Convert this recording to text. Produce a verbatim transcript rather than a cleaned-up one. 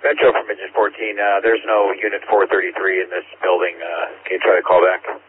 Metro from Engine fourteen. Uh, there's no Unit four thirty-three in this building. Uh, can you try to call back?